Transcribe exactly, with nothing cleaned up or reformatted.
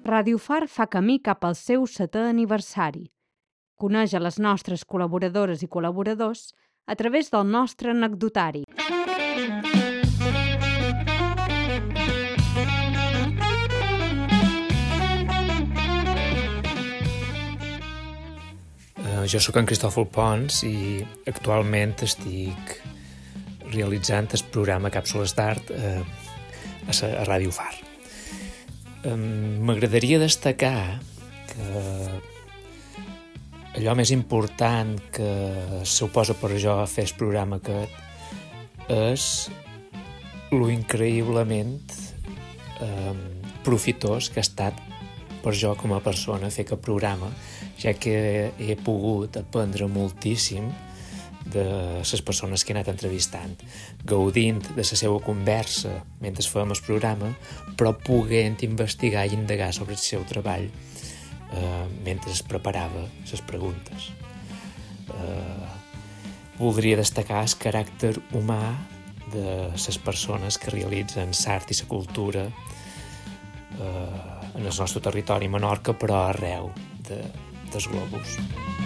Ràdio Far fa camí cap al seu setè aniversari. Coneix a les nostres col·laboradores i col·laboradors a través del nostre anecdotari. Uh, jo sóc en Cristòfol Pons i actualment estic realitzant el programa Càpsules d'Art uh, a, a Ràdio Far. Um, M'agradaria destacar que allò més important que suposa per jo fer el programa aquest és lo increïblement um, profitós que ha estat per jo com a persona fer aquest programa, ja que he pogut aprendre moltíssim de les persones que he anat entrevistant, gaudint de la seva conversa mentre fèiem el programa, però poguent investigar i indagar sobre el seu treball eh, mentre es preparava les preguntes. Eh, voldria destacar el caràcter humà de les persones que realitzen l'art i la cultura eh, en el nostre territori, Menorca, però arreu de, dels globus.